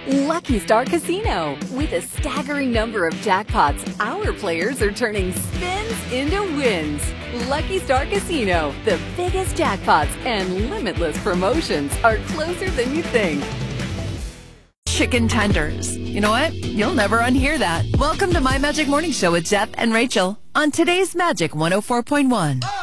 Lucky Star Casino. With a staggering number of jackpots, our players are turning spins into wins. Lucky Star Casino, the biggest jackpots and limitless promotions are closer than you think. Chicken tenders. You know what? You'll never unhear that. Welcome to My Magic Morning Show with Jeff and Rachel on today's Magic 104.1.